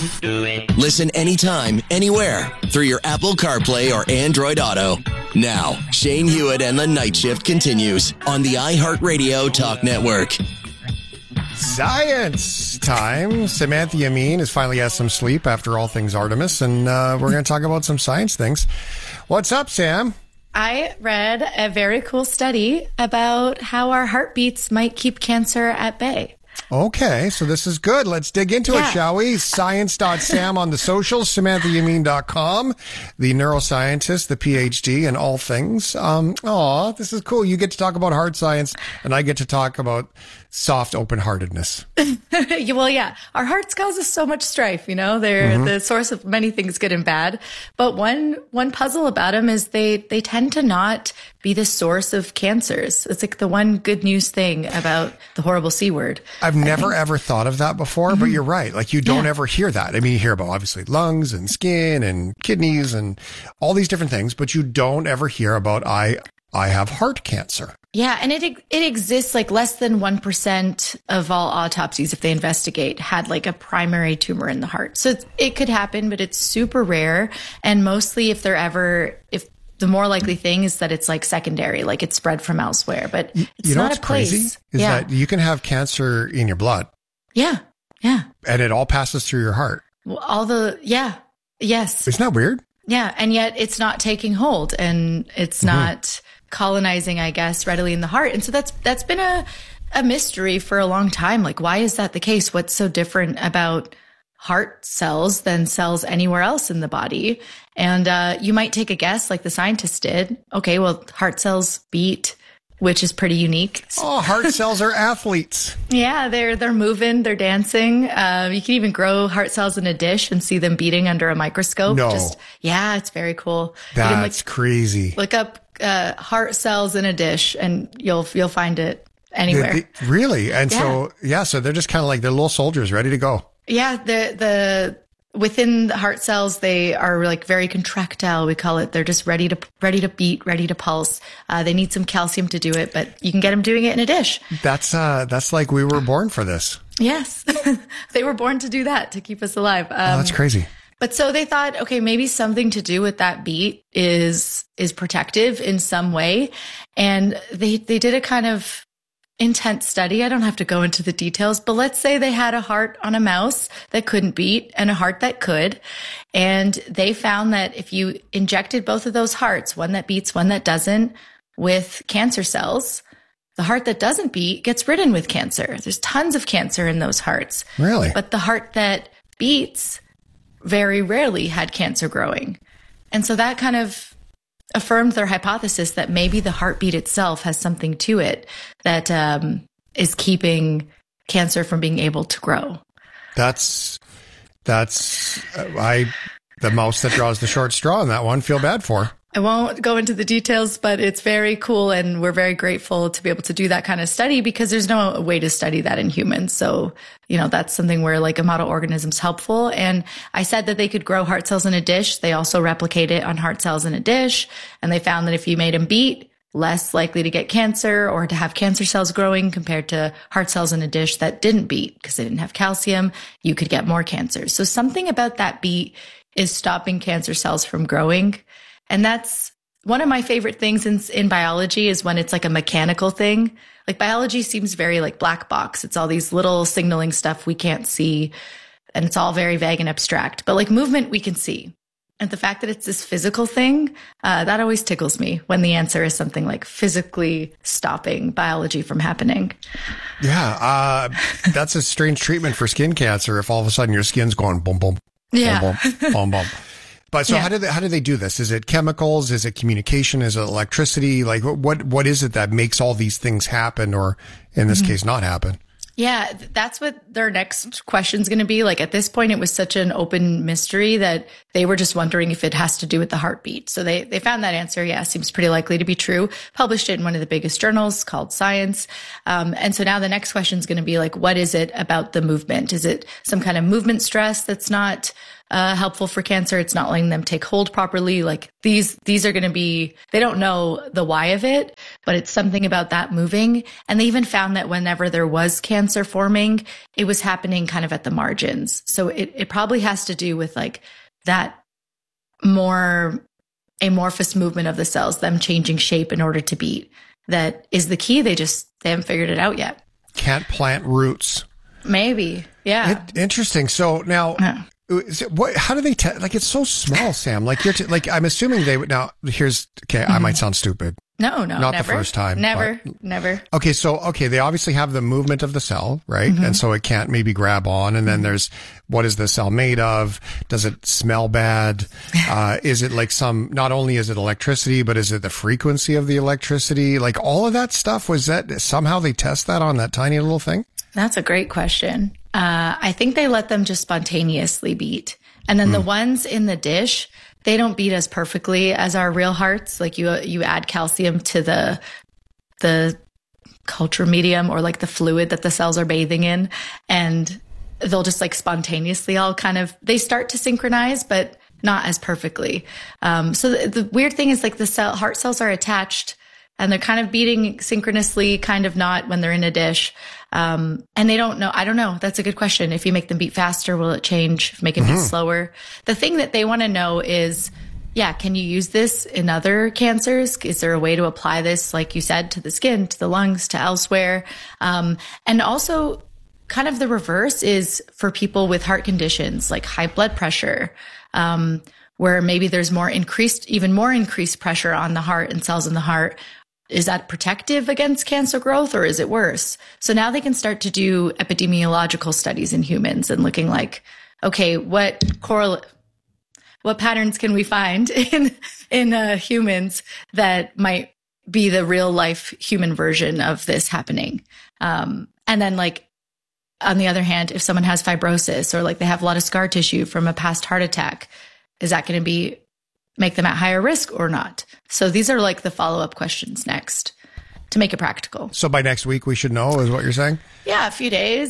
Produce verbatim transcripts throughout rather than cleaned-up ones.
Listen anytime, anywhere through your Apple CarPlay or Android Auto. Now, Shane Hewitt and the Night Shift continues on the iHeartRadio Talk Network. Science time. Samantha Yamin has finally had some sleep after all things Artemis, and uh, we're going to talk about some science things. What's up, Sam? I read a very cool study about how our heartbeats might keep cancer at bay. Okay, so this is good. Let's dig into yeah. it, shall we? Science dot sam on the socials, Samantha Yamin dot com, the neuroscientist, the P H D in all things. Um, aw, this is cool. You get to talk about hard science, and I get to talk about soft open-heartedness. Well, yeah, our hearts cause us so much strife, you know, they're mm-hmm. the source of many things, good and bad. But one, one puzzle about them is they, they tend to not be the source of cancers. It's like the one good news thing about the horrible C word. I've never ever thought of that before, mm-hmm. but you're right. Like you don't yeah. ever hear that. I mean, you hear about obviously lungs and skin and kidneys and all these different things, but you don't ever hear about I, I have heart cancer. Yeah, and it it exists like less than one percent of all autopsies, if they investigate, had like a primary tumor in the heart. So it's, it could happen, but it's super rare. And mostly if they're ever, if the more likely thing is that it's like secondary, like it's spread from elsewhere, but it's you know not what's a place. Crazy is yeah. that you can have cancer in your blood. Yeah, yeah. And it all passes through your heart. Well, all the, yeah, yes. Isn't that weird? Yeah, and yet it's not taking hold and it's mm-hmm. not colonizing, I guess, readily in the heart. And so that's that's been a, a mystery for a long time. Like, why is that the case? What's so different about heart cells than cells anywhere else in the body? And uh, you might take a guess like the scientists did. Okay, well, heart cells beat, which is pretty unique. Oh, heart cells are athletes. Yeah, they're they're moving, they're dancing. Uh, you can even grow heart cells in a dish and see them beating under a microscope. No. Just, yeah, it's very cool. That's you can, like, crazy. Look up uh, heart cells in a dish and you'll you'll find it anywhere. They, they, really? And yeah. so, yeah, so they're just kind of like they're little soldiers ready to go. Yeah, the the within the heart cells, they are like very contractile, we call it. They're just ready to ready to beat, ready to pulse. Uh, they need some calcium to do it, but you can get them doing it in a dish. That's uh, that's like we were born for this. Yes, they were born to do that, to keep us alive. Um, oh, that's crazy. But so they thought, okay, maybe something to do with that beat is is protective in some way, and they they did a kind of intense study. I don't have to go into the details, but let's say they had a heart on a mouse that couldn't beat and a heart that could. And they found that if you injected both of those hearts, one that beats, one that doesn't, with cancer cells, the heart that doesn't beat gets ridden with cancer. There's tons of cancer in those hearts. Really? But the heart that beats very rarely had cancer growing. And so that kind of affirmed their hypothesis that maybe the heartbeat itself has something to it that um, is keeping cancer from being able to grow. That's, that's, uh, I, the mouse that draws the short straw on that one, feel bad for. I won't go into the details, but it's very cool. And we're very grateful to be able to do that kind of study because there's no way to study that in humans. So, you know, that's something where like a model organism is helpful. And I said that they could grow heart cells in a dish. They also replicate it on heart cells in a dish. And they found that if you made them beat, less likely to get cancer or to have cancer cells growing compared to heart cells in a dish that didn't beat because they didn't have calcium, you could get more cancer. So something about that beat is stopping cancer cells from growing. And that's one of my favorite things in, in biology is when it's like a mechanical thing. Like biology seems very like black box. It's all these little signaling stuff we can't see. And it's all very vague and abstract. But like movement, we can see. And the fact that it's this physical thing, uh, that always tickles me when the answer is something like physically stopping biology from happening. Yeah, uh, that's a strange treatment for skin cancer if all of a sudden your skin's going boom, boom, yeah. boom, boom, boom, boom. But so yeah. how do they, how do they do this? Is it chemicals? Is it communication? Is it electricity? Like what, what is it that makes all these things happen or in this mm-hmm. case not happen? Yeah, that's what their next question is going to be. Like at this point, it was such an open mystery that they were just wondering if it has to do with the heartbeat. So they, they found that answer. Yeah, seems pretty likely to be true. Published it in one of the biggest journals called Science. Um, and so now the next question is going to be like, what is it about the movement? Is it some kind of movement stress that's not uh, helpful for cancer. It's not letting them take hold properly. Like these, these are going to be, they don't know the why of it, but it's something about that moving. And they even found that whenever there was cancer forming, it was happening kind of at the margins. So it, it probably has to do with like that more amorphous movement of the cells, them changing shape in order to beat. That is the key. They just, they haven't figured it out yet. Can't plant roots. Maybe. Yeah. It, interesting. So now, yeah. is it, what, how do they test? Like, it's so small, Sam. Like, you're t- like, I'm assuming they would now, here's, okay, mm-hmm. I might sound stupid. No, no, not never. the first time. Never, but, never. Okay, so okay, they obviously have the movement of the cell, right? Mm-hmm. And so it can't maybe grab on. And then there's what is the cell made of? Does it smell bad? Uh, is it like some? Not only is it electricity, but is it the frequency of the electricity? Like all of that stuff. Was that somehow they test that on that tiny little thing? That's a great question. Uh, I think they let them just spontaneously beat, and then mm. the ones in the dish, they don't beat as perfectly as our real hearts. Like you, you add calcium to the, the culture medium or like the fluid that the cells are bathing in, and they'll just like spontaneously all kind of, they start to synchronize, but not as perfectly. Um, so the, the weird thing is like the cell, heart cells are attached and they're kind of beating synchronously, kind of not when they're in a dish. Um, and they don't know. I don't know. That's a good question. If you make them beat faster, will it change? Make it mm-hmm. beat slower? The thing that they want to know is, yeah, can you use this in other cancers? Is there a way to apply this, like you said, to the skin, to the lungs, to elsewhere? Um, and also kind of the reverse is for people with heart conditions like high blood pressure, um, where maybe there's more increased, even more increased pressure on the heart and cells in the heart. Is that protective against cancer growth or is it worse? So now they can start to do epidemiological studies in humans and looking like, okay, what correl- what patterns can we find in, in uh, humans that might be the real life human version of this happening? Um, and then like, on the other hand, if someone has fibrosis or like they have a lot of scar tissue from a past heart attack, is that going to be make them at higher risk or not? So these are like the follow-up questions next to make it practical. So by next week, we should know is what you're saying? Yeah, a few days.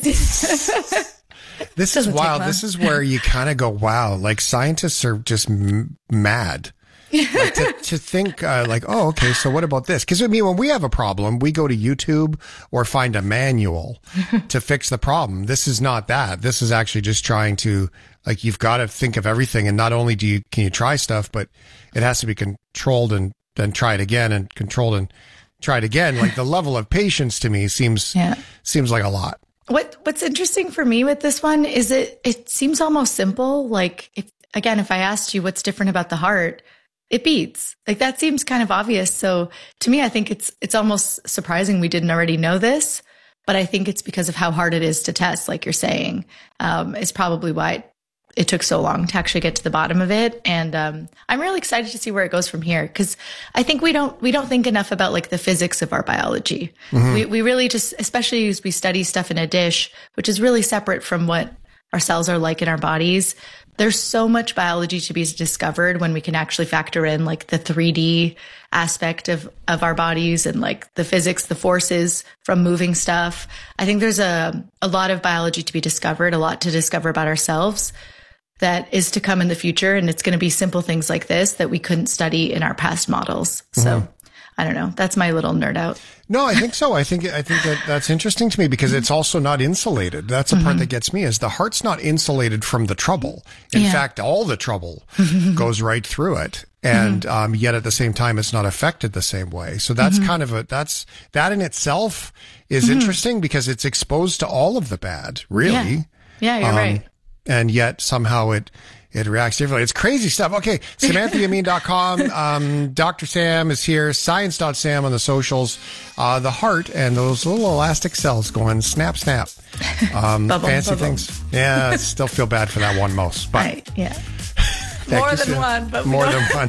This is wild. This is where you kind of go, wow, like scientists are just m- mad. Like to, to think uh, like, oh, okay, so what about this? Because I mean, when we have a problem, we go to YouTube or find a manual to fix the problem. This is not that. This is actually just trying to, like, you've got to think of everything. And not only do you, can you try stuff, but it has to be controlled and then try it again and controlled and try it again. Like the level of patience to me seems, yeah. seems like a lot. What, what's interesting for me with this one is it, it seems almost simple. Like if, again, if I asked you what's different about the heart, it beats. Like that seems kind of obvious. So to me, I think it's, it's almost surprising we didn't already know this, but I think it's because of how hard it is to test, like you're saying, um, is probably why it, it took so long to actually get to the bottom of it. And, um, I'm really excited to see where it goes from here. Cause I think we don't, we don't think enough about like the physics of our biology. Mm-hmm. We, we really just, especially as we study stuff in a dish, which is really separate from what our cells are like in our bodies. There's so much biology to be discovered when we can actually factor in like the three D aspect of, of our bodies and like the physics, the forces from moving stuff. I think there's a, a lot of biology to be discovered, a lot to discover about ourselves that is to come in the future. And it's going to be simple things like this that we couldn't study in our past models. So mm-hmm. I don't know. That's my little nerd out. No, I think so. I think I think that that's interesting to me because it's also not insulated. That's the mm-hmm. part that gets me is the heart's not insulated from the trouble. In yeah. fact, all the trouble goes right through it. And mm-hmm. um, yet at the same time, it's not affected the same way. So that's mm-hmm. kind of a, that's, that in itself is mm-hmm. interesting because it's exposed to all of the bad, really. Yeah, yeah you're um, right. And yet somehow it, It reacts differently. It's crazy stuff. Okay. Samantha Yamin dot com. Um, Doctor Sam is here. Science dot sam on the socials. Uh, the heart and those little elastic cells going snap, snap. Um, bubble, fancy bubble. Things. Yeah. I still feel bad for that one mouse. But right, yeah. More you, than Sam. one, but more than one.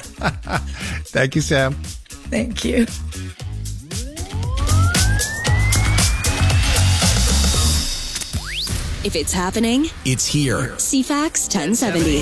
Thank you, Sam. Thank you. If it's happening, it's here. C FAX ten seventy.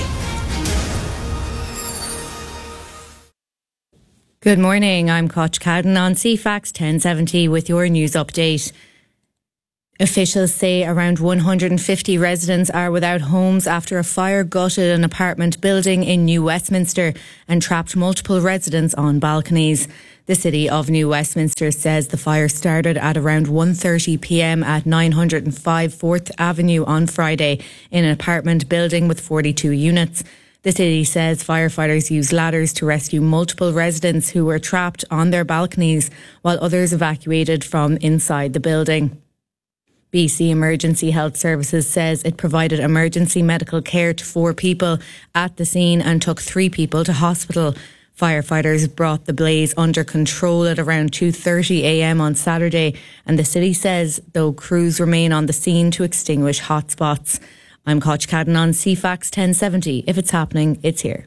Good morning. I'm Koch Cadden on C FAX ten seventy with your news update. Officials say around one hundred fifty residents are without homes after a fire gutted an apartment building in New Westminster and trapped multiple residents on balconies. The City of New Westminster says the fire started at around one thirty p.m. at nine oh five fourth Avenue on Friday in an apartment building with forty-two units. The city says firefighters used ladders to rescue multiple residents who were trapped on their balconies, while others evacuated from inside the building. B C Emergency Health Services says it provided emergency medical care to four people at the scene and took three people to hospital. Firefighters brought the blaze under control at around two thirty a.m. on Saturday, and the city says, though crews remain on the scene to extinguish hotspots. I'm Koch Cadden on C FAX ten seventy. If it's happening, it's here.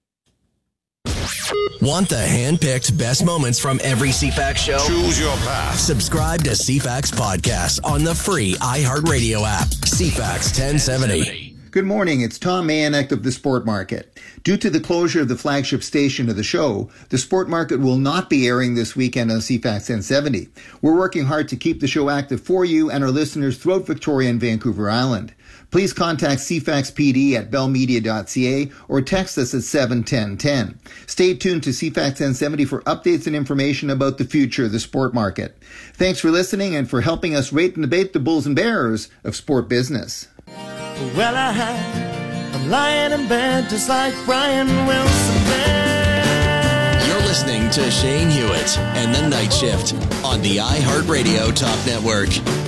Want the hand-picked best moments from every C FAX show? Choose your path. Subscribe to C FAX Podcast on the free iHeartRadio app. C FAX ten seventy. Good morning, it's Tom Mayanek of the Sport Market. Due to the closure of the flagship station of the show, the Sport Market will not be airing this weekend on C FAX ten seventy. We're working hard to keep the show active for you and our listeners throughout Victoria and Vancouver Island. Please contact C FAX P D at bell media dot c a or text us at seven one zero one zero. Stay tuned to C FAX ten seventy for updates and information about the future of the sport market. Thanks for listening and for helping us rate and debate the bulls and bears of sport business. Well, I had a lion in bed just like Brian Wilson there. You're listening to Shane Hewitt and the Night Shift on the iHeartRadio Talk Network.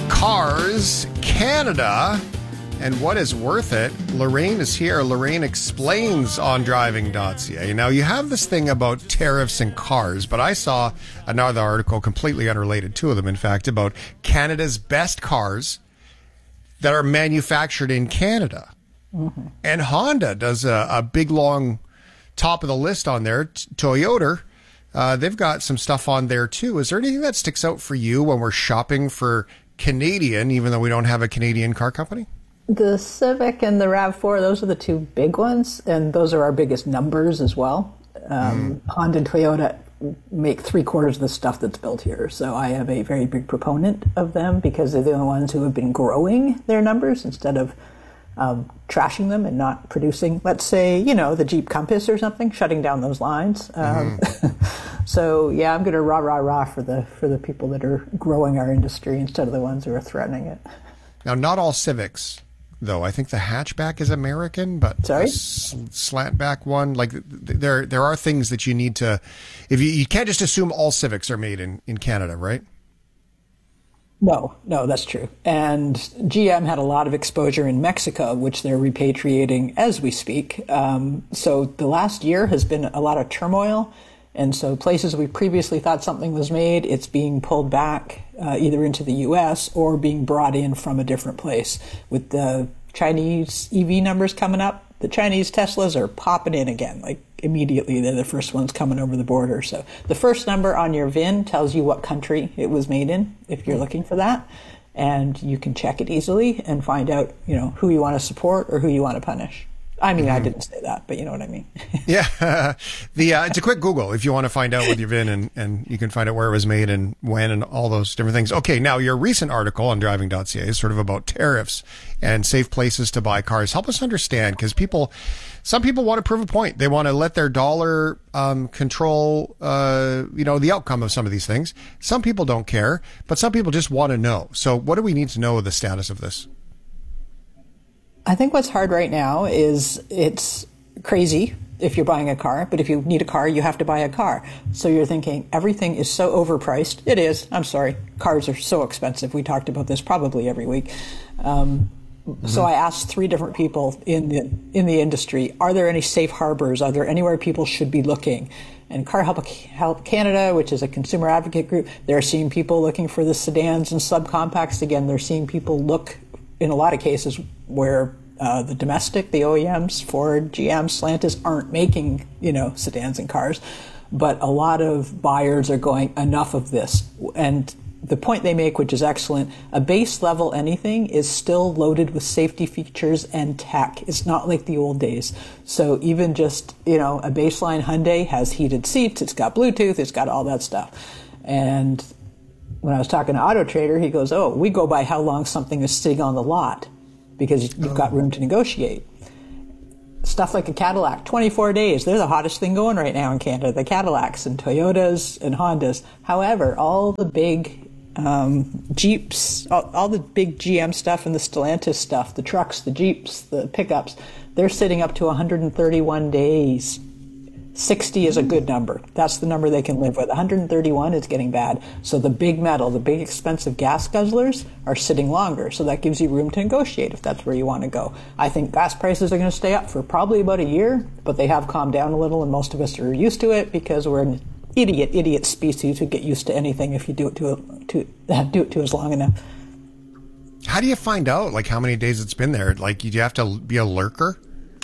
Cars, Canada, and what is worth it? Lorraine is here. Lorraine explains on driving dot c a. Now, you have this thing about tariffs and cars, but I saw another article completely unrelated, two of them, in fact, about Canada's best cars that are manufactured in Canada. Mm-hmm. And Honda does a, a big, long top of the list on there. T- Toyota, uh, they've got some stuff on there too. Is there anything that sticks out for you when we're shopping for Canadian, even though we don't have a Canadian car company? The Civic and the RAV four, those are the two big ones, and those are our biggest numbers as well. Um, mm. Honda and Toyota make three quarters of the stuff that's built here. So I am a very big proponent of them because they're the only ones who have been growing their numbers instead of um, trashing them and not producing, let's say, you know, the Jeep Compass or something, shutting down those lines. Um, mm. So yeah, I'm going to rah, rah, rah for the, for the people that are growing our industry instead of the ones who are threatening it. Now, not all Civics, though. I think the hatchback is American, but Sorry? the sl- slantback one, like th- there there are things that you need to, if you, you can't just assume all Civics are made in, in Canada, right? No, no, that's true. And G M had a lot of exposure in Mexico, which they're repatriating as we speak. Um, so the last year has been a lot of turmoil. And so places we previously thought something was made, it's being pulled back uh, either into the U S or being brought in from a different place. With the Chinese E V numbers coming up, the Chinese Teslas are popping in again. Like immediately, they're the first ones coming over the border. So the first number on your V I N tells you what country it was made in, if you're looking for that. And you can check it easily and find out, you know, who you want to support or who you want to punish. I mean, I didn't say that, but you know what I mean. Yeah. the uh, It's a quick Google if you want to find out with your V I N, and, and you can find out where it was made and when and all those different things. Okay, now your recent article on driving dot c a is sort of about tariffs and safe places to buy cars. Help us understand, because people, some people want to prove a point. They want to let their dollar um, control, uh, you know, the outcome of some of these things. Some people don't care, but some people just want to know. So what do we need to know of the status of this? I think what's hard right now is it's crazy if you're buying a car, but if you need a car, you have to buy a car. So you're thinking everything is so overpriced. It is. I'm sorry. Cars are so expensive. We talked about this probably every week. Um, mm-hmm. So I asked three different people in the in the industry, are there any safe harbors? Are there anywhere people should be looking? And Car Help, Help Canada, which is a consumer advocate group, they're seeing people looking for the sedans and subcompacts. Again, they're seeing people look in a lot of cases where uh, the domestic, the O E Ms, Ford, G M, Stellantis aren't making, you know, sedans and cars, but a lot of buyers are going, enough of this. And the point they make, which is excellent, a base level anything is still loaded with safety features and tech. It's not like the old days. So even just, you know, a baseline Hyundai has heated seats, it's got Bluetooth, it's got all that stuff. And when I was talking to Auto Trader, he goes, oh, we go by how long something is sitting on the lot because you've got room to negotiate. Stuff like a Cadillac, twenty-four days. They're the hottest thing going right now in Canada, the Cadillacs and Toyotas and Hondas. However, all the big um, Jeeps, all, all the big G M stuff and the Stellantis stuff, the trucks, the Jeeps, the pickups, they're sitting up to one hundred thirty-one days. sixty is a good number. That's the number they can live with. one hundred thirty-one is getting bad. So the big metal, the big expensive gas guzzlers are sitting longer. So that gives you room to negotiate if that's where you want to go. I think gas prices are going to stay up for probably about a year, but they have calmed down a little and most of us are used to it because we're an idiot, idiot species who get used to anything if you do it to, to do it to us long enough. How do you find out like how many days it's been there? Like, do you have to be a lurker?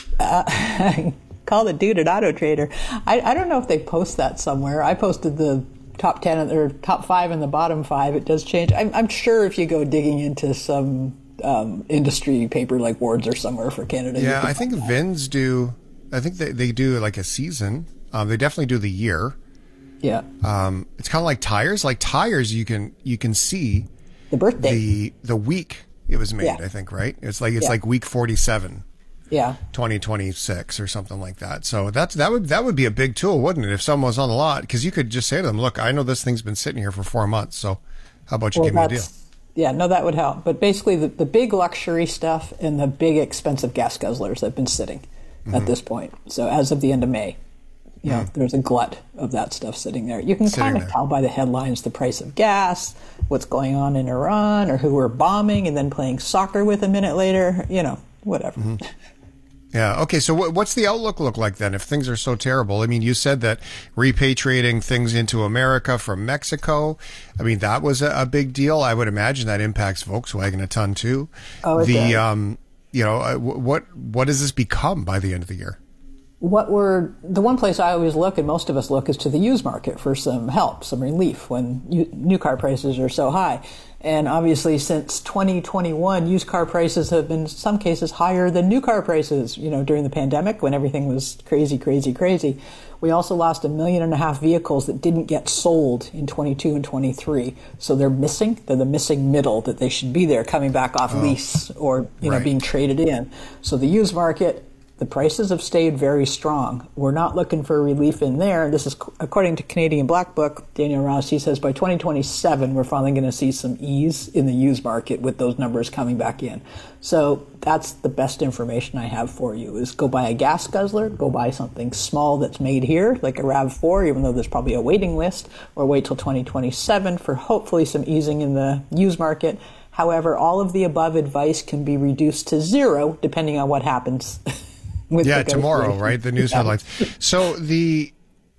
Uh, Call the dude at Auto Trader. I, I don't know if they post that somewhere. I posted the top ten or top five and the bottom five. It does change. I'm, I'm sure if you go digging into some um, industry paper like Wards or somewhere for Canada. Yeah, I think Vins do. I think they, they do like a season. Um, they definitely do the year. Yeah. Um, it's kind of like tires. Like tires, you can you can see the birthday, the the week it was made. Yeah. I think right. It's like it's Yeah. like week forty-seven. Yeah, twenty twenty-six or something like that. So that's that would that would be a big tool, wouldn't it? If someone was on the lot, because you could just say to them, "Look, I know this thing's been sitting here for four months. So how about you well, give me a deal?" Yeah, no, that would help. But basically, the, the big luxury stuff and the big expensive gas guzzlers have been sitting mm-hmm. at this point. So as of the end of May, you know, mm-hmm. there's a glut of that stuff sitting there. You can sitting kind of there. tell by the headlines the price of gas, what's going on in Iran, or who we're bombing and then playing soccer with a minute later. You know, whatever. Mm-hmm. Yeah. Okay. So what, what's the outlook look like then if things are so terrible? I mean, you said that repatriating things into America from Mexico, I mean, that was a, a big deal. I would imagine that impacts Volkswagen a ton too. Oh, it the, does. um, you know, uh, what, what does this become by the end of the year? What we're, the one place I always look, and most of us look, is to the used market for some help, some relief when you, new car prices are so high. And obviously, since twenty twenty-one, used car prices have been, in some cases, higher than new car prices, you know, during the pandemic when everything was crazy, crazy, crazy. We also lost a million and a half vehicles that didn't get sold in twenty-two and twenty-three. So they're missing. They're the missing middle that they should be there, coming back off oh. lease or, you know, right. being traded in. So the used market, the prices have stayed very strong. We're not looking for relief in there. This is according to Canadian Black Book. Daniel Ross, he says by twenty twenty-seven, we're finally going to see some ease in the used market with those numbers coming back in. So that's the best information I have for you is go buy a gas guzzler, go buy something small that's made here, like a RAV four, even though there's probably a waiting list, or wait till twenty twenty-seven for hopefully some easing in the used market. However, all of the above advice can be reduced to zero depending on what happens. Yeah, tomorrow, right? The news yeah. headlines. So the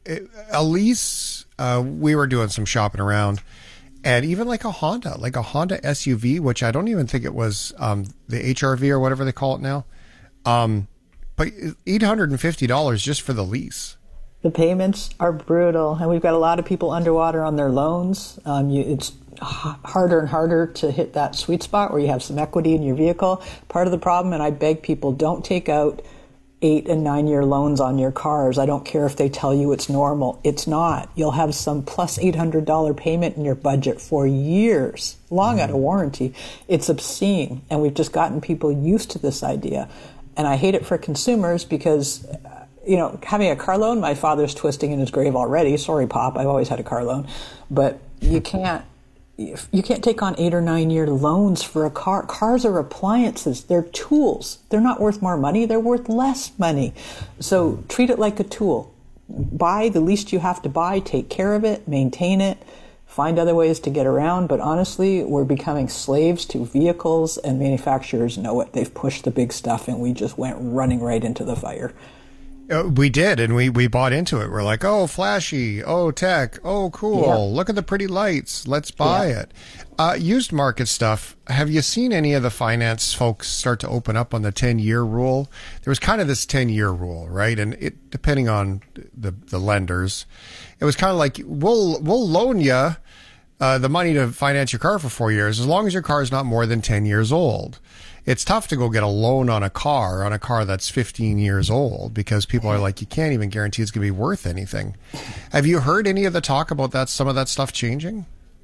Elise, uh, we were doing some shopping around, and even like a Honda, like a Honda S U V, which I don't even think it was um, the H R V or whatever they call it now, um, but eight hundred fifty dollars just for the lease. The payments are brutal, and we've got a lot of people underwater on their loans. Um, you, it's harder and harder to hit that sweet spot where you have some equity in your vehicle. Part of the problem, and I beg people, don't take out eight and nine year loans on your cars. I don't care if they tell you it's normal. It's not. You'll have some plus eight hundred dollars payment in your budget for years, long mm-hmm. out of warranty. It's obscene. And we've just gotten people used to this idea. And I hate it for consumers because, you know, having a car loan, my father's twisting in his grave already. Sorry, Pop. I've always had a car loan. But you can't, you can't take on eight or nine year loans for a car. Cars are appliances. They're tools. They're not worth more money. They're worth less money. So treat it like a tool. Buy the least you have to buy. Take care of it. Maintain it. Find other ways to get around. But honestly, we're becoming slaves to vehicles, and manufacturers know it. They've pushed the big stuff, and we just went running right into the fire. Uh, we did, and we, we bought into it. We're like, oh, flashy, oh, tech, oh, cool. Yeah. Look at the pretty lights. Let's buy yeah. it. Uh, used market stuff. Have you seen any of the finance folks start to open up on the ten-year rule? There was kind of this ten-year rule, right? And it, depending on the the lenders, it was kind of like, we'll we'll loan you uh, the money to finance your car for four years as long as your car is not more than ten years old. It's tough to go get a loan on a car, on a car that's fifteen years old, because people are like, you can't even guarantee it's going to be worth anything. Have you heard any of the talk about that, some of that stuff changing?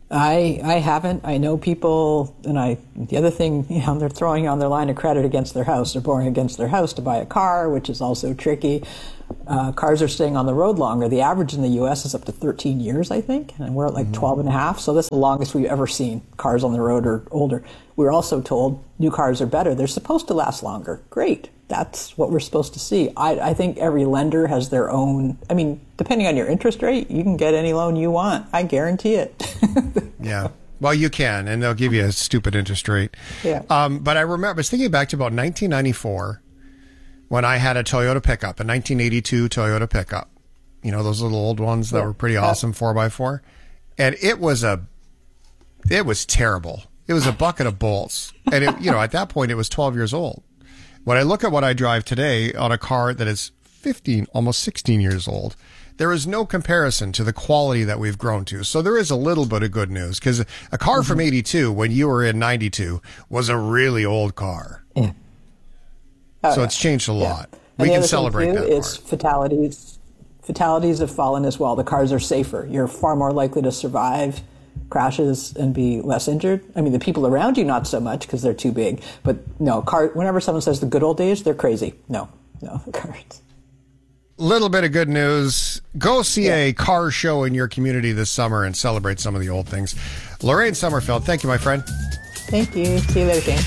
I I haven't. I know people, and I. The other thing, you know, they're throwing on their line of credit against their house. They're borrowing against their house to buy a car, which is also tricky. Uh, cars are staying on the road longer. The average in the U S is up to thirteen years, I think, and we're at like twelve and a half. So that's the longest we've ever seen cars on the road or older. We're also told new cars are better. They're supposed to last longer. Great. That's what we're supposed to see. I, I think every lender has their own, I mean, depending on your interest rate, you can get any loan you want. I guarantee it. Yeah. Well, you can, and they'll give you a stupid interest rate. Yeah. Um, but I remember, I was thinking back to about nineteen ninety-four when I had a Toyota pickup, a nineteen eighty-two Toyota pickup. You know, those little old ones that Yeah. were pretty awesome, four by four. And it was a, it was terrible. It was a bucket of bolts. And, it, you know, at that point, it was twelve years old. When I look at what I drive today on a car that is fifteen, almost sixteen years old, there is no comparison to the quality that we've grown to. So there is a little bit of good news, because a car mm-hmm. from eighty-two, when you were in ninety-two, was a really old car. Yeah. Oh, so yeah. it's changed a lot. Yeah. We can celebrate too, that is part. fatalities. Fatalities have fallen as well. The cars are safer. You're far more likely to survive crashes and be less injured. I mean, the people around you, not so much because they're too big. But no, car. Whenever someone says the good old days, they're crazy. No, no, cars. Little bit of good news. Go see Yeah. a car show in your community this summer and celebrate some of the old things. Lorraine Sommerfeld, thank you, my friend. Thank you. See you later, Shane.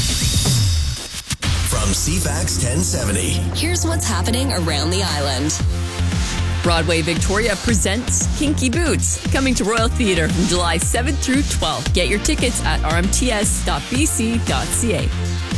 From C FAX ten seventy. Here's what's happening around the island. Broadway Victoria presents Kinky Boots, coming to Royal Theatre from July seventh through twelfth. Get your tickets at r m t s dot b c dot c a.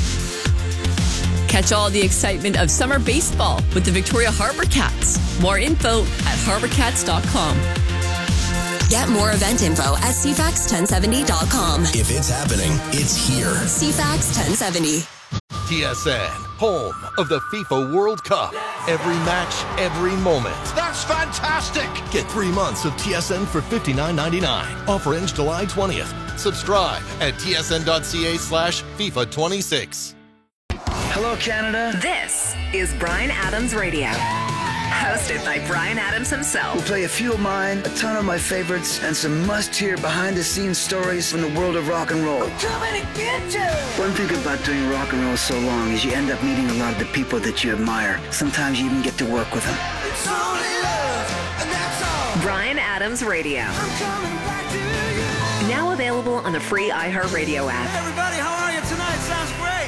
Catch all the excitement of summer baseball with the Victoria Harbour Cats. More info at harbour cats dot com. Get more event info at c fax ten seventy dot com. If it's happening, it's here. C FAX ten seventy. T S N, home of the FIFA World Cup. Every match, every moment. That's fantastic! Get three months of T S N for fifty-nine ninety-nine. Offer ends July twentieth. Subscribe at t s n dot c a slash FIFA twenty-six. Hello, Canada. This is Bryan Adams Radio. Hosted by Bryan Adams himself. We'll play a few of mine, a ton of my favorites, and some must-hear behind-the-scenes stories from the world of rock and roll. We're coming to get you! One thing about doing rock and roll so long is you end up meeting a lot of the people that you admire. Sometimes you even get to work with them. It's only love, and that's all. Bryan Adams Radio. I'm coming back to you. Now available on the free iHeartRadio app. Hey everybody, how are you tonight? Sounds great.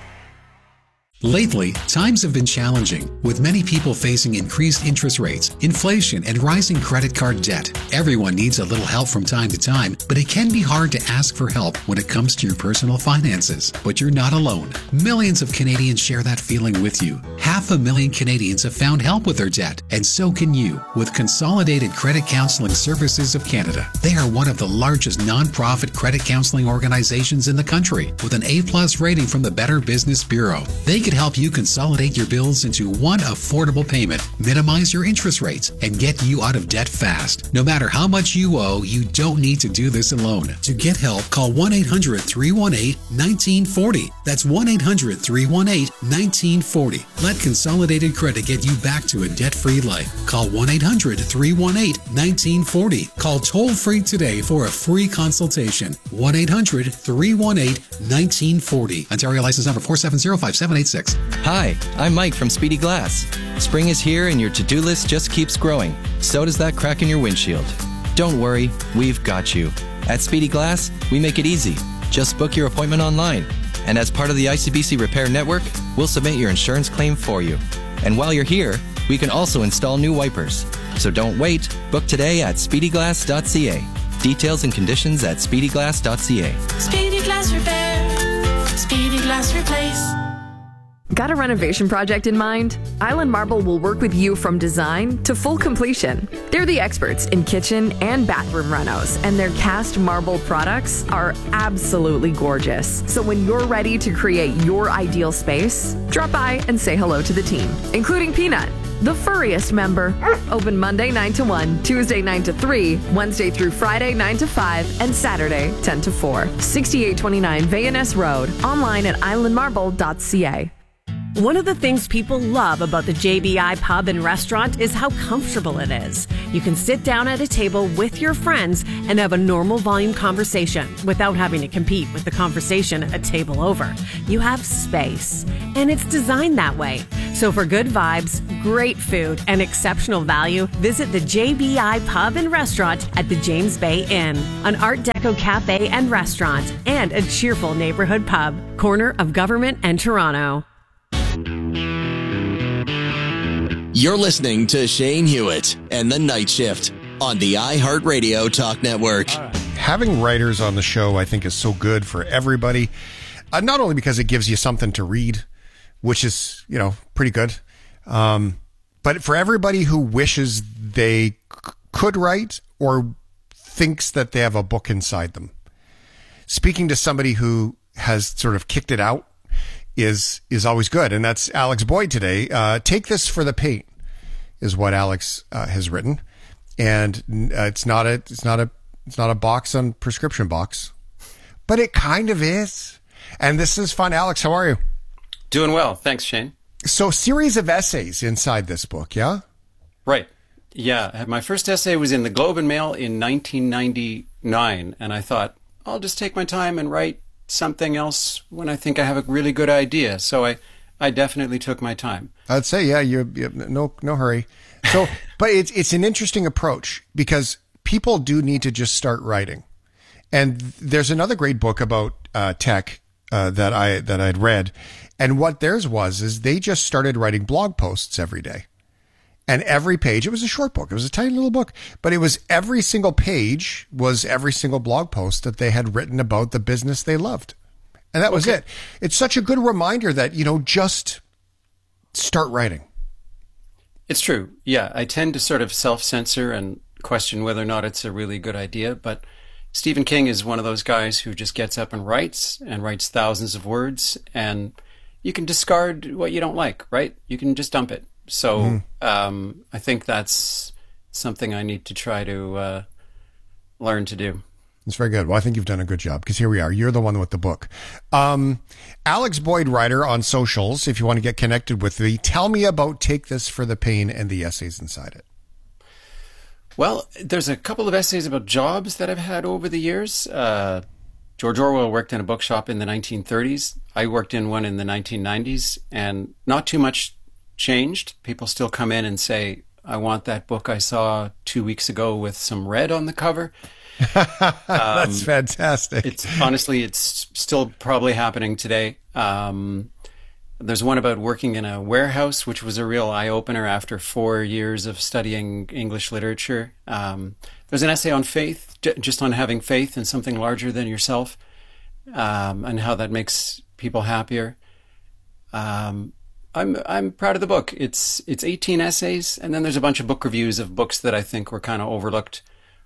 Lately, times have been challenging, with many people facing increased interest rates, inflation, and rising credit card debt. Everyone needs a little help from time to time, but it can be hard to ask for help when it comes to your personal finances. But you're not alone. Millions of Canadians share that feeling with you. Half a million Canadians have found help with their debt, and so can you with Consolidated Credit Counseling Services of Canada. They are one of the largest nonprofit credit counseling organizations in the country, with an A plus rating from the Better Business Bureau. They can help you consolidate your bills into one affordable payment, minimize your interest rates, and get you out of debt fast. No matter how much you owe, you don't need to do this alone. To get help, call one eight hundred three one eight one nine four zero. That's one eight hundred three one eight one nine four zero. Let Consolidated Credit get you back to a debt-free life. Call one eight hundred three one eight one nine four zero. Call toll-free today for a free consultation. one eight hundred three one eight one nine four zero. Ontario license number four seven zero five seven eight six. Hi, I'm Mike from Speedy Glass. Spring is here and your to-do list just keeps growing. So does that crack in your windshield. Don't worry, we've got you. At Speedy Glass, we make it easy. Just book your appointment online. And as part of the I C B C Repair Network, we'll submit your insurance claim for you. And while you're here, we can also install new wipers. So don't wait. Book today at speedy glass dot c a. Details and conditions at speedy glass dot c a. Speedy Glass Repair. Speedy Glass Replace. Got a renovation project in mind? Island Marble will work with you from design to full completion. They're the experts in kitchen and bathroom renos, and their cast marble products are absolutely gorgeous. So when you're ready to create your ideal space, drop by and say hello to the team, including Peanut, the furriest member. Open Monday nine to one, Tuesday nine to three, Wednesday through Friday nine to five, and Saturday ten to four. sixty-eight twenty-nine Vayaness Road. Online at island marble dot c a. One of the things people love about the J B I Pub and Restaurant is how comfortable it is. You can sit down at a table with your friends and have a normal volume conversation without having to compete with the conversation at a table over. You have space, and it's designed that way. So for good vibes, great food, and exceptional value, visit the J B I Pub and Restaurant at the James Bay Inn, an Art Deco cafe and restaurant, and a cheerful neighborhood pub, corner of Government and Toronto. You're listening to Shane Hewitt and the Night Shift on the iHeartRadio Talk Network. Having writers on the show, I think, is so good for everybody. Uh, not only because it gives you something to read, which is, you know, pretty good, um, but for everybody who wishes they c- could write or thinks that they have a book inside them. Speaking to somebody who has sort of kicked it out is is always good, and that's Alex Boyd today. Uh, Take This for the Pain is what Alex uh, has written, and uh, it's not a it's not a it's not a box on prescription box, but it kind of is. And this is fun. Alex, how are you? Doing well, thanks, Shane. So, series of essays inside this book, yeah? Right. Yeah, my first essay was in the Globe and Mail in nineteen ninety-nine, and I thought I'll just take my time and write something else when I think I have a really good idea. So I, I definitely took my time. I'd say, yeah, you no no hurry. So, but it's it's an interesting approach because people do need to just start writing. And there's another great book about uh, tech uh, that I that I'd read, and what theirs was is they just started writing blog posts every day. And every page, it was a short book. It was a tiny little book, but it was every single page was every single blog post that they had written about the business they loved. And that was Okay. it. It's such a good reminder that, you know, just start writing. It's true. Yeah, I tend to sort of self-censor and question whether or not it's a really good idea, but Stephen King is one of those guys who just gets up and writes and writes thousands of words, and you can discard what you don't like, right? You can just dump it. So Mm-hmm. um, I think that's something I need to try to uh, learn to do. It's very good. Well, I think you've done a good job because here we are. You're the one with the book. Um, Alex Boyd, writer on socials. If you want to get connected with me, tell me about Take This for the Pain and the essays inside it. Well, there's a couple of essays about jobs that I've had over the years. Uh, George Orwell worked in a bookshop in the nineteen thirties. I worked in one in the nineteen nineties, and not too much changed. People still come in and say, I want that book I saw two weeks ago with some red on the cover. That's Um, fantastic. It's honestly, it's still probably happening today. Um, there's one about working in a warehouse, which was a real eye-opener after four years of studying English literature. Um, there's an essay on faith, j- just on having faith in something larger than yourself, um, and how that makes people happier. Um, I'm I'm proud of the book. It's it's eighteen essays, and then there's a bunch of book reviews of books that I think were kind of overlooked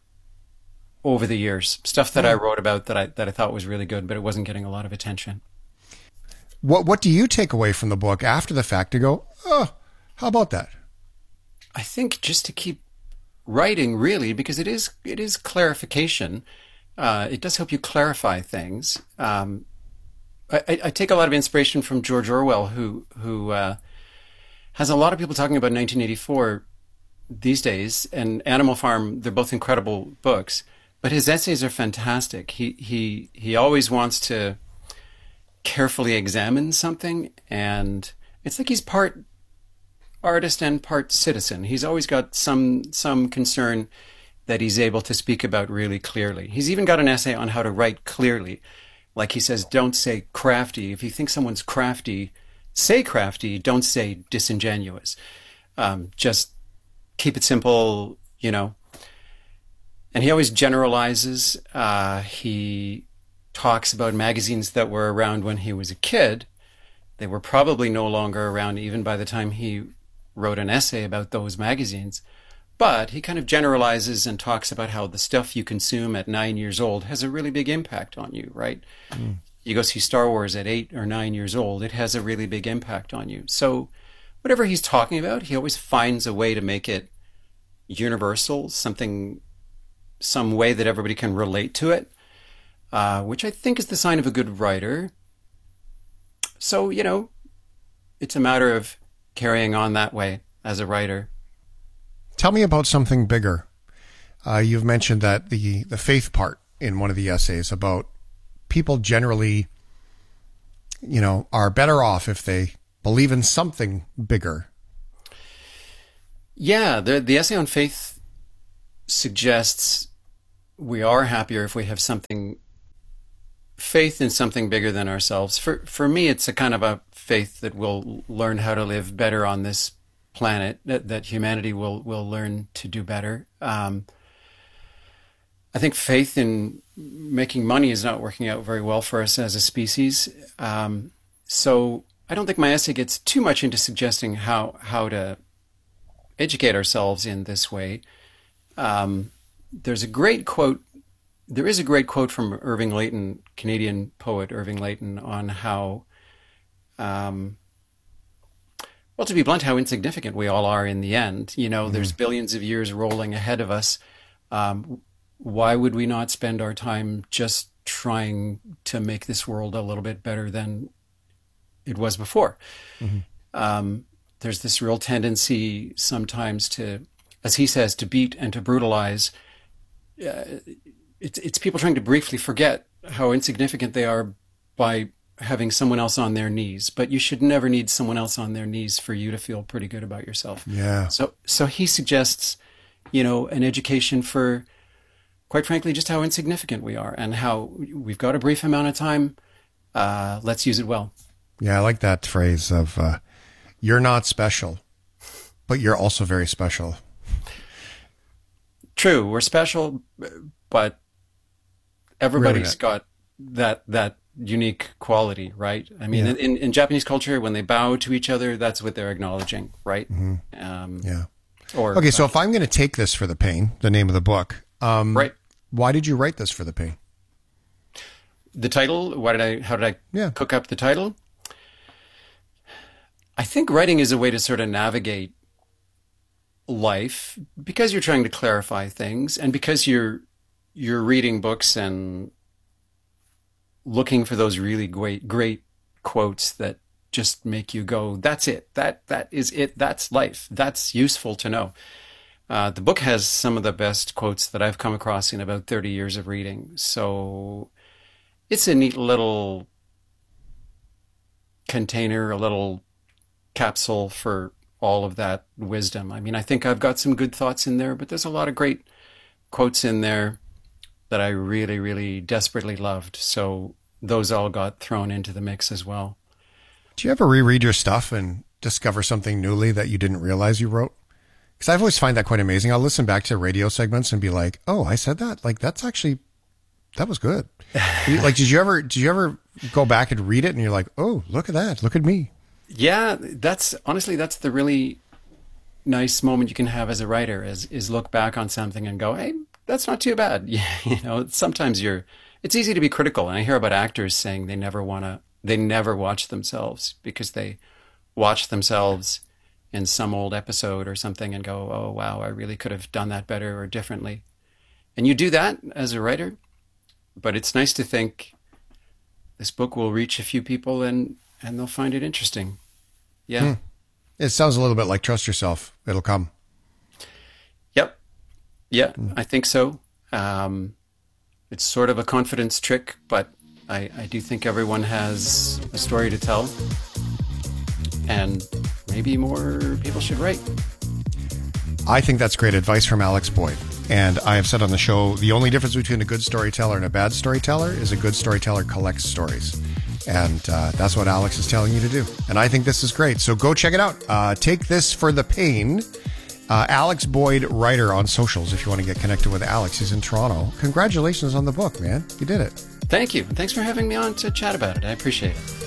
over the years. Stuff that I wrote about that I that I thought was really good, but it wasn't getting a lot of attention. What What do you take away from the book after the fact to go, oh, how about that? I think just to keep writing, really, because it is it is clarification. Uh, it does help you clarify things. Um, I, I I take a lot of inspiration from George Orwell, who who uh, has a lot of people talking about nineteen eighty-four these days, and Animal Farm. They're both incredible books, but his essays are fantastic. He he he always wants to carefully examine something, and it's like he's part artist and part citizen. He's always got some some concern that he's able to speak about really clearly. He's even got an essay on how to write clearly. Like he says, don't say crafty. If you think someone's crafty, say crafty, don't say disingenuous. Um, just keep it simple, you know. And he always generalizes. Uh, he talks about magazines that were around when he was a kid. They were probably no longer around even by the time he wrote an essay about those magazines. But he kind of generalizes and talks about how the stuff you consume at nine years old has a really big impact on you, right? Mm. You go see Star Wars at eight or nine years old, it has a really big impact on you. So whatever he's talking about, he always finds a way to make it universal, something, some way that everybody can relate to it, uh, which I think is the sign of a good writer. So, you know, it's a matter of carrying on that way as a writer. Tell me about something bigger. Uh, you've mentioned that the, the faith part in one of the essays about people generally, you know, are better off if they believe in something bigger. Yeah, the the essay on faith suggests we are happier if we have something, faith in something bigger than ourselves. For for me, it's a kind of a faith that we'll learn how to live better on this planet, that, that humanity will, will learn to do better. Um, I think faith in making money is not working out very well for us as a species. Um, so I don't think my essay gets too much into suggesting how, how to educate ourselves in this way. Um, there's a great quote, there is a great quote from Irving Layton, Canadian poet Irving Layton, on how, um, well, to be blunt, how insignificant we all are in the end. You know, mm-hmm. There's billions of years rolling ahead of us. Um, why would we not spend our time just trying to make this world a little bit better than it was before? Mm-hmm. Um, there's this real tendency sometimes to, as he says, to beat and to brutalize. Uh, it's, it's people trying to briefly forget how insignificant they are by having someone else on their knees, but you should never need someone else on their knees for you to feel pretty good about yourself. Yeah. So, so he suggests, you know, an education for, quite frankly, just how insignificant we are and how we've got a brief amount of time. Uh, let's use it well. Yeah. I like that phrase of, uh, you're not special, but you're also very special. True. We're special, but everybody's really got that, that, unique quality, right? I mean, yeah. in, in Japanese culture, when they bow to each other, that's what they're acknowledging, right? Mm-hmm. Um, yeah. Or okay, so if I'm going to take this for the pain, the name of the book, um, right? Why did you write this for the pain? The title. Why did I? How did I yeah. cook up the title? I think writing is a way to sort of navigate life because you're trying to clarify things, and because you're you're reading books and looking for those really great, great quotes that just make you go, that's it. That, that is it. That's life. That's useful to know. Uh, the book has some of the best quotes that I've come across in about thirty years of reading. So it's a neat little container, a little capsule for all of that wisdom. I mean, I think I've got some good thoughts in there, but there's a lot of great quotes in there that I really, really desperately loved. So those all got thrown into the mix as well. Do you ever reread your stuff and discover something newly that you didn't realize you wrote? Because I've always find that quite amazing. I'll listen back to radio segments and be like, oh, I said that? Like, that's actually, that was good. Like, did you ever, did you ever go back and read it and you're like, oh, look at that. Look at me. Yeah, that's, honestly, that's the really nice moment you can have as a writer is, is look back on something and go, hey, that's not too bad. You know, sometimes you're, it's easy to be critical. And I hear about actors saying they never want to, they never watch themselves because they watch themselves in some old episode or something and go, oh, wow, I really could have done that better or differently. And you do that as a writer, but it's nice to think this book will reach a few people and, and they'll find it interesting. Yeah. Hmm. It sounds a little bit like trust yourself. It'll come. Yep. Yeah, I think so. Um, it's sort of a confidence trick, but I, I do think everyone has a story to tell. And maybe more people should write. I think that's great advice from Alex Boyd. And I have said on the show, the only difference between a good storyteller and a bad storyteller is a good storyteller collects stories. And uh, that's what Alex is telling you to do. And I think this is great. So go check it out. Uh, take this for the pain. Uh, Alex Boyd, writer on socials, if you want to get connected with Alex. He's in Toronto. Congratulations on the book, man. You did it. Thank you. Thanks for having me on to chat about it. I appreciate it.